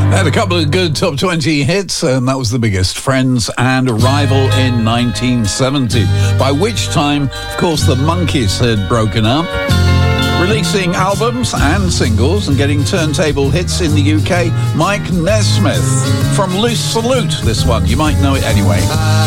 Had a couple of good top 20 hits, and that was the biggest, Friends and Arrival in 1970, by which time, of course, the Monkees had broken up, releasing albums and singles and getting turntable hits in the UK. Mike Nesmith from Loose Salute, this one. You might know it anyway.